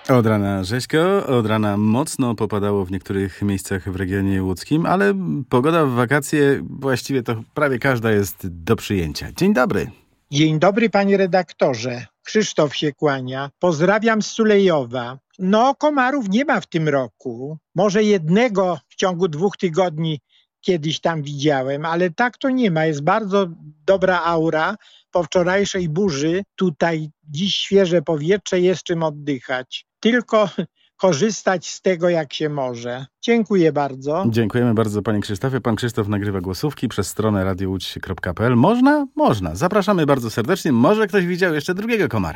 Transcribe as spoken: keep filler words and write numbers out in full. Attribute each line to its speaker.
Speaker 1: Od rana rzeźko, od rana mocno popadało w niektórych miejscach w regionie łódzkim, ale pogoda w wakacje właściwie to prawie każda jest do przyjęcia. Dzień dobry.
Speaker 2: Dzień dobry, panie redaktorze. Krzysztof się kłania. Pozdrawiam z Sulejowa. No, komarów nie ma w tym roku. Może jednego w ciągu dwóch tygodni kiedyś tam widziałem, ale tak to nie ma. Jest bardzo dobra aura. Po wczorajszej burzy tutaj dziś świeże powietrze, jest czym oddychać. Tylko korzystać z tego, jak się może. Dziękuję bardzo.
Speaker 1: Dziękujemy bardzo, panie Krzysztofie. Pan Krzysztof nagrywa głosówki przez stronę radio łódź kropka p l. Można? Można. Zapraszamy bardzo serdecznie. Może ktoś widział jeszcze drugiego komara.